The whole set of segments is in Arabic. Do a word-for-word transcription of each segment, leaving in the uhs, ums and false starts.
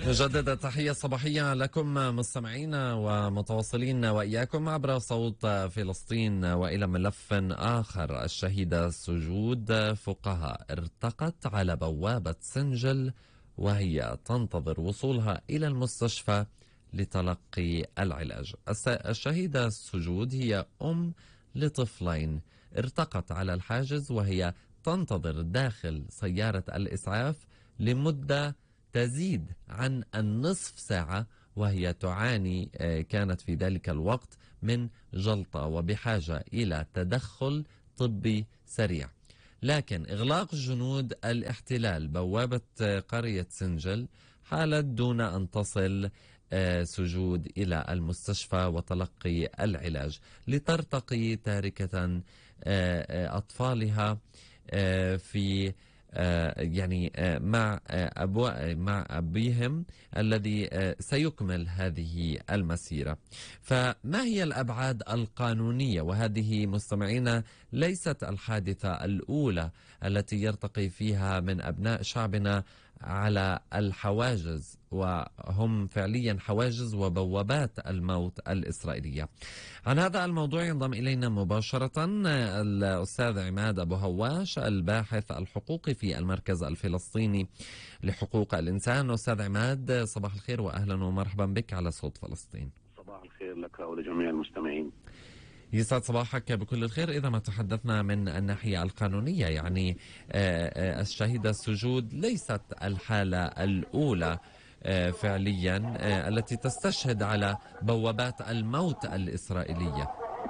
نجدد التحية الصباحية لكم مستمعينا ومتواصلين وإياكم عبر صوت فلسطين. وإلى ملف آخر، الشهيدة سجود فقهاء ارتقت على بوابة سنجل وهي تنتظر وصولها إلى المستشفى لتلقي العلاج. الشهيدة سجود هي أم لطفلين، ارتقت على الحاجز وهي تنتظر داخل سيارة الإسعاف لمدة تزيد عن النصف ساعة، وهي تعاني كانت في ذلك الوقت من جلطة وبحاجة إلى تدخل طبي سريع. لكن إغلاق جنود الاحتلال بوابة قرية سنجل حالت دون أن تصل سجود إلى المستشفى وتلقي العلاج، لترتقي تاركة أطفالها في يعني مع أبو مع أبيهم الذي سيكمل هذه المسيرة. فما هي الأبعاد القانونية؟ وهذه مستمعينا ليست الحادثة الأولى التي يرتقي فيها من أبناء شعبنا على الحواجز، وهم فعليا حواجز وبوابات الموت الإسرائيلية. عن هذا الموضوع ينضم إلينا مباشرة الأستاذ عماد أبو هواش، الباحث الحقوقي في المركز الفلسطيني لحقوق الإنسان. أستاذ عماد، صباح الخير وأهلا ومرحبا بك على صوت فلسطين. صباح الخير لك ولجميع المستمعين. يسعد صباحك بكل الخير. إذا ما تحدثنا من الناحية القانونية، يعني الشهيدة سجود ليست الحالة الأولى فعليا التي تستشهد على بوابات الموت الإسرائيلية.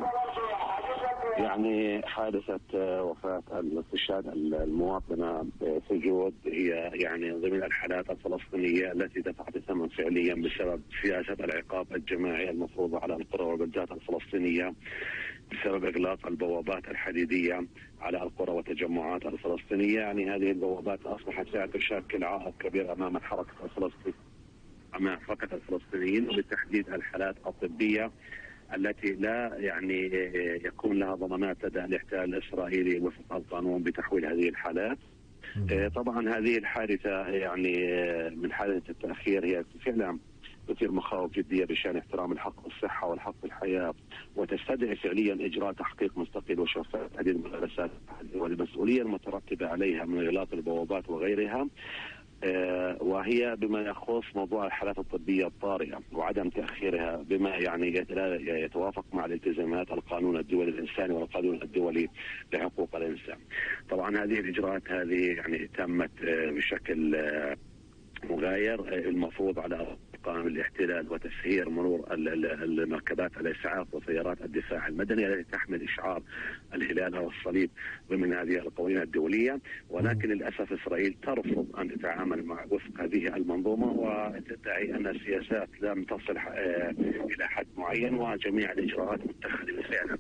يعني حادثة وفاة الاستشهاد المواطنة سجود هي يعني ضمن الحالات الفلسطينية التي دفعت الثمن فعليا بسبب سياسة العقاب الجماعي المفروضة على القرى والبلدات الفلسطينية، بسبب إغلاق البوابات الحديدية على القرى والتجمعات الفلسطينية. يعني هذه البوابات أصبحت تشكل عائق كبير أمام الحركة الفلسطينية أمام حركة الفلسطينيين، وبالتحديد الحالات الطبية التي لا يعني يكون لها ضمانات لدى الاحتلال الإسرائيلي وفق القانون بتحويل هذه الحالات. طبعا هذه الحادثة يعني من حادثة التأخير هي فعلا تثير مخاوف جدية بشأن احترام الحق والصحة والحق بالحياة، وتستدعي فعليا إجراء تحقيق مستقل وشفاف هذه الملابسات والمسؤولية المترتبة عليها من إغلاق البوابات وغيرها، وهي بما يخص موضوع الحالات الطبية الطارئة وعدم تأخيرها بما يعني يتوافق مع الالتزامات القانون الدولي الإنساني والقانون الدولي لحقوق الإنسان. طبعا هذه الإجراءات هذه يعني تمت بشكل مغاير، المفروض على قانون الاحتلال وتسهيل مرور المركبات الإسعاف وسيارات الدفاع المدني التي تحمل إشعار الهلال أو الصليب ضمن هذه القوانين الدولية، ولكن للأسف إسرائيل ترفض أن تتعامل مع وفق هذه المنظومة وتدعي أن السياسات لم تصل إلى حد معين، وجميع الإجراءات متخذة فعلا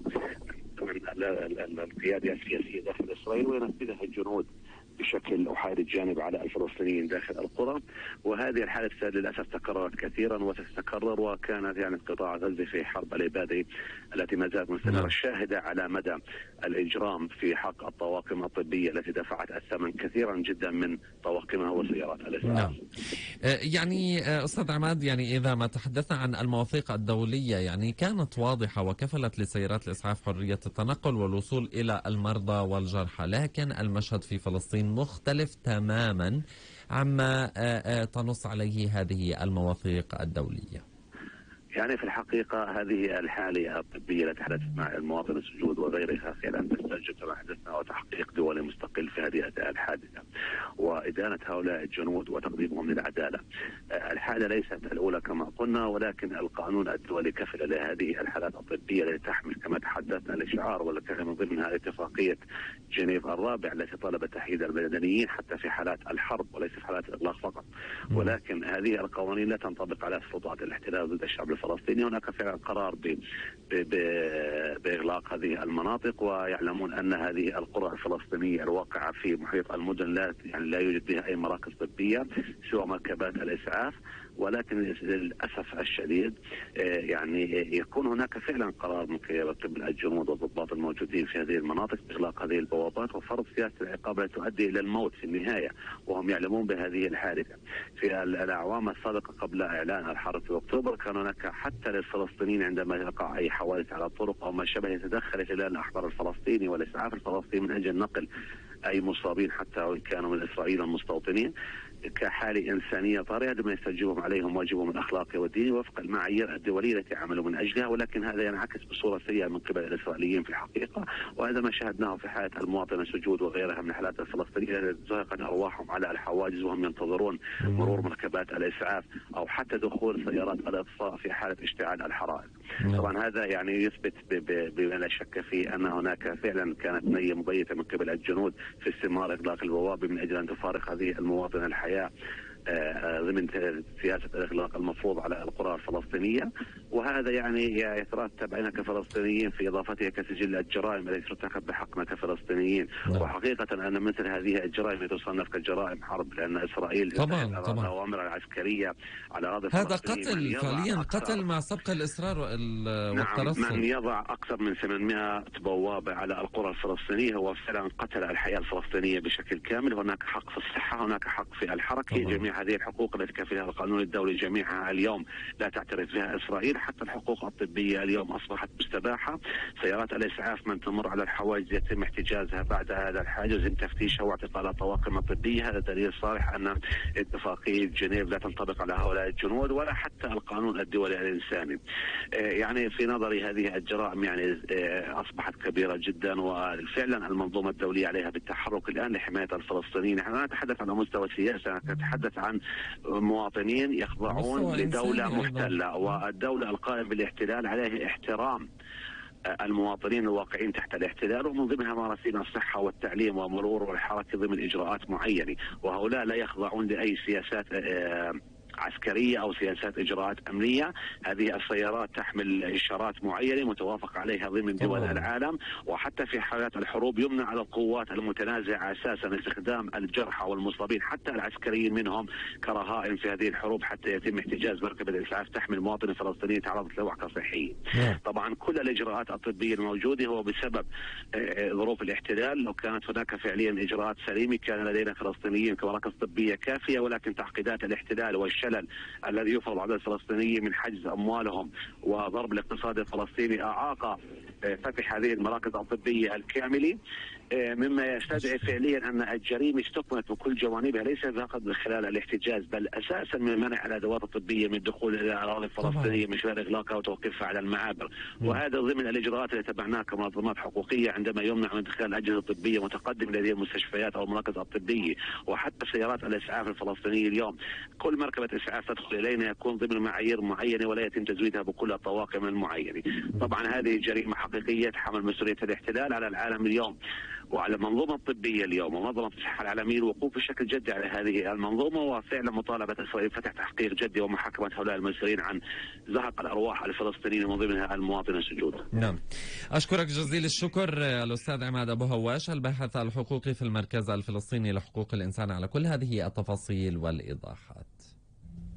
من القيادة السياسية داخل إسرائيل وينفذها الجنود بشكل أحايد الجانب على الفلسطينيين داخل القرى. وهذه الحادثة للأسف تكررت كثيرا وتتكرر، وكانت يعني قطاع غزة في حرب الإبادة التي ما زالت مستمرة الشاهدة على مدى الإجرام في حق الطواقم الطبية التي دفعت الثمن كثيرا جدا من طواقمها وسيارات الإسعاف. نعم. يعني أستاذ عماد، يعني إذا ما تحدثنا عن المواثيق الدولية يعني كانت واضحة وكفلت لسيارات الإسعاف حرية التنقل والوصول إلى المرضى والجرحى، لكن المشهد في فلسطين مختلف تماما عما تنص عليه هذه المواثيق الدولية. يعني في الحقيقة هذه الحالة الطبية التي حدثت مع المواطن السجود وغيرها فعلا تستلزم كما حدثنا وتحقيق دولي مستقل في هذه الحادثة وإدانة هؤلاء الجنود وتقديمهم للعدالة. الحالة ليست الأولى كما قلنا، ولكن القانون الدولي كفل لهذه الحالات الطبية التي تحمل كما تحدثنا الإشعار والتي من ضمنها اتفاقية جنيف الرابع التي طلبت تحييد المدنيين حتى في حالات الحرب وليس في حالات الإغلاق فقط. ولكن هذه القوانين لا تنطبق على سلطات الاحتلال ضد الشعب الفلسطيني. هناك فعلا قرار ب بإغلاق هذه المناطق، ويعلمون أن هذه القرى الفلسطينية الواقعة في محيط المدن لا يعني لا يوجد بها أي مراكز طبية سوى مركبات الإسعاف. ولكن للأسف الشديد يعني يكون هناك فعلا قرار من قبل الجنود والضباط الموجودين في هذه المناطق بإغلاق هذه البوابات وفرض سياسة العقاب التي تؤدي إلى الموت في النهاية، وهم يعلمون بهذه الحادثة. في الأعوام السابقة قبل إعلان الحرب في أكتوبر كان هناك حتى للفلسطينيين عندما يقع أي حوادث على الطرق أو ما شابه يتدخل الهلال الأحمر الفلسطيني والإسعاف الفلسطيني من أجل نقل أي مصابين حتى وإن كانوا من إسرائيل المستوطنين كحالة إنسانية طارئة عندما يستوجبهم عليهم واجبهم الأخلاقي والديني وفق المعايير الدولية التي عملوا من أجلها. ولكن هذا ينعكس بصورة سيئة من قبل الإسرائيليين في الحقيقة، وهذا ما شاهدناه في حالة المواطنة سجود وغيرها من الحالات الفلسطينية التي زهقت أرواحهم على الحواجز وهم ينتظرون مرور مركبات الإسعاف أو حتى دخول سيارات الإطفاء في حالة اشتعال الحرائق. طبعا هذا يعني يثبت بما لا شك فيه أن هناك فعلا كانت نية مبيتة من قبل الجنود في استمرار إغلاق البوابة من أجل أن تفارق هذه المواطنة الحياة ضمن سياسة الإغلاق المفروض على القرى الفلسطينية. وهذا يعني يترتب علينا كفلسطينيين في إضافتها كسجل الجرائم التي ترتكب بحقنا كفلسطينيين. نعم. وحقيقة أن مثل هذه الجرائم تصنف كجرائم حرب، لأن إسرائيل طبعا طبعا الأوامر العسكرية على أراضي هذا قتل فعليا قتل مع سبق الإصرار والترصد. نعم، من يضع أكثر من ثمانمائة بوابة على القرى الفلسطينية هو فعلا قتل الحياة الفلسطينية بشكل كامل. هناك حق في الصحة، هناك حق في الحركة، جميع هذه الحقوق التي كفلها القانون الدولي جميعها اليوم لا تعترف بها إسرائيل. حتى الحقوق الطبية اليوم أصبحت مستباحة. سيارات الإسعاف من تمر على الحواجز يتم احتجازها بعد هذا الحاجز، يتم تفتيشها واعتقال الطواقم الطبية. هذا دليل صالح أن اتفاقية جنيف لا تنطبق على هؤلاء الجنود ولا حتى القانون الدولي الإنساني. يعني في نظري هذه الجرائم يعني أصبحت كبيرة جدا، وفعلا المنظومة الدولية عليها بالتحرك الآن لحماية الفلسطينيين. نحن لا نتحدث عن مستوى السياسة، نتحدث عن مواطنين يخضعون لدولة محتلة، والدولة القائمة بالاحتلال عليه احترام المواطنين الواقعين تحت الاحتلال، ومن ضمنها مراسيم الصحة والتعليم ومرور والحركة ضمن إجراءات معينة. وهؤلاء لا يخضعون لأي سياسات عسكرية أو سياسات إجراءات أمنية. هذه السيارات تحمل إشارات معينة متوافق عليها ضمن دول العالم، وحتى في حالات الحروب يمنع على القوات المتنازعة أساسا استخدام الجرحى والمصابين حتى العسكريين منهم كرهائن في هذه الحروب حتى يتم احتجاز مركبة الإسعاف تحمل مواطن فلسطيني تعرضت لوعكة صحية. طبعا كل الإجراءات الطبية الموجودة هو بسبب ظروف الاحتلال. لو كانت هناك فعليا إجراءات سليمة كان لدينا فلسطينيين كمراكز طبية كافية، ولكن تعقيدات الاحتلال والشلل الذي يفرض على الفلسطينيين من حجز أموالهم وضرب الاقتصاد الفلسطيني أعاق فتح هذه المراكز الطبية الكاملة، مما يستدعي فعليا أن الجريمة استكملت بكل جوانبها، ليس فقط من خلال الاحتجاز بل أساسا من منع الأدوات الطبية من الدخول إلى الأراضي الفلسطينية من خلال إغلاقها وتوقيفها على المعابر. وهذا ضمن الإجراءات التي تبعناها كمنظمات حقوقية عندما يمنع من إدخال الأجهزة الطبية متقدمة لدى المستشفيات أو المراكز الطبية. وحتى سيارات الإسعاف الفلسطينية اليوم كل مركبة إسعاف تدخل إلينا يكون ضمن معايير معينة ولا يتم تزويدها بكل الطواقم المعينة. طبعا هذه جريمة حقيقية تحمل مسؤولية الاحتلال على العالم اليوم وعلى المنظومة الطبية اليوم ومنظمة الصحة العالمية الوقوف بشكل جدي على هذه المنظومة، وفعلا مطالبة إسرائيل فتح تحقيق جدي ومحاكمة هؤلاء المسؤولين عن زهق الأرواح الفلسطينيين ومن ضمنها المواطن السجود. نعم، أشكرك جزيل الشكر الأستاذ عماد أبو هواش الباحث الحقوقي في المركز الفلسطيني لحقوق الإنسان على كل هذه التفاصيل والإيضاحات.